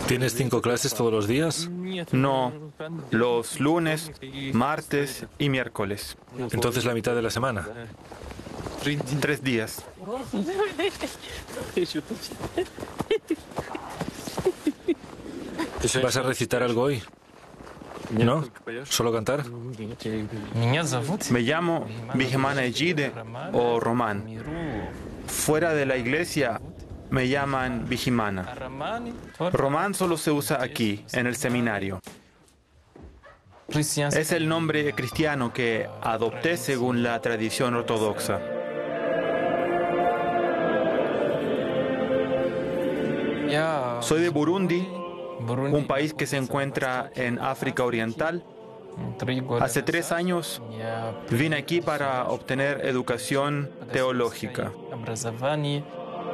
¿Tienes 5 clases todos los días? No, los lunes, martes y miércoles. Entonces la mitad de la semana. 3 días. ¿Vas a recitar algo hoy? ¿No? ¿Solo cantar? Me llamo Vihemana Ejide o Román. Fuera de la iglesia me llaman Vihemana. Román solo se usa aquí, en el seminario. Es el nombre cristiano que adopté según la tradición ortodoxa. Soy de Burundi, un país que se encuentra en África Oriental. Hace 3 años vine aquí para obtener educación teológica.